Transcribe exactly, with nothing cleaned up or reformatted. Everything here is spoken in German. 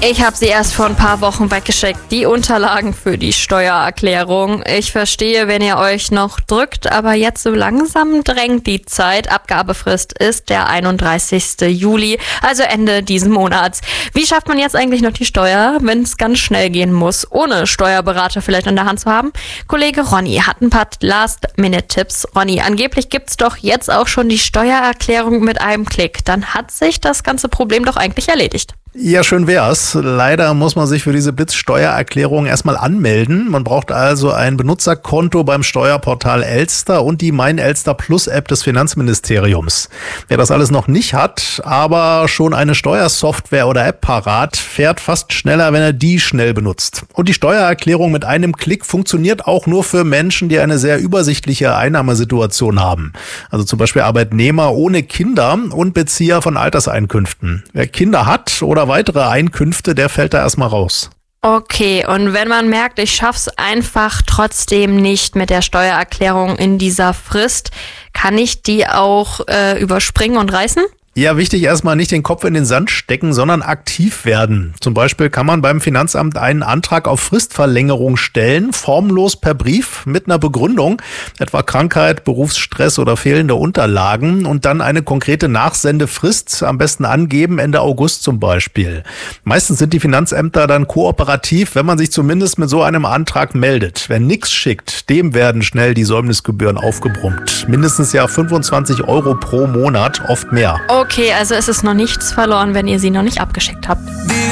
Ich habe sie erst vor ein paar Wochen weggeschickt, die Unterlagen für die Steuererklärung. Ich verstehe, wenn ihr euch noch drückt, aber jetzt so langsam drängt die Zeit. Abgabefrist ist der einunddreißigste Juli, also Ende diesen Monats. Wie schafft man jetzt eigentlich noch die Steuer, wenn es ganz schnell gehen muss, ohne Steuerberater vielleicht an der Hand zu haben? Kollege Ronny hat ein paar Last-Minute-Tipps. Ronny, angeblich gibt's doch jetzt auch schon die Steuererklärung mit einem Klick. Dann hat sich das ganze Problem doch eigentlich erledigt. Ja, schön wär's. Leider muss man sich für diese Blitzsteuererklärung erstmal anmelden. Man braucht also ein Benutzerkonto beim Steuerportal Elster und die Mein Elster Plus App des Finanzministeriums. Wer das alles noch nicht hat, aber schon eine Steuersoftware oder App parat, fährt fast schneller, wenn er die schnell benutzt. Und die Steuererklärung mit einem Klick funktioniert auch nur für Menschen, die eine sehr übersichtliche Einnahmesituation haben. Also zum Beispiel Arbeitnehmer ohne Kinder und Bezieher von Alterseinkünften. Wer Kinder hat oder weitere Einkünfte, der fällt da erstmal raus. Okay, und wenn man merkt, ich schaff's einfach trotzdem nicht mit der Steuererklärung in dieser Frist, kann ich die auch äh, überspringen und reißen? Ja, wichtig erstmal nicht den Kopf in den Sand stecken, sondern aktiv werden. Zum Beispiel kann man beim Finanzamt einen Antrag auf Fristverlängerung stellen, formlos per Brief mit einer Begründung, etwa Krankheit, Berufsstress oder fehlende Unterlagen und dann eine konkrete Nachsendefrist, am besten angeben, Ende August zum Beispiel. Meistens sind die Finanzämter dann kooperativ, wenn man sich zumindest mit so einem Antrag meldet. Wer nichts schickt, dem werden schnell die Säumnisgebühren aufgebrummt. Mindestens ja fünfundzwanzig Euro pro Monat, oft mehr. Okay, also es ist noch nichts verloren, wenn ihr sie noch nicht abgeschickt habt.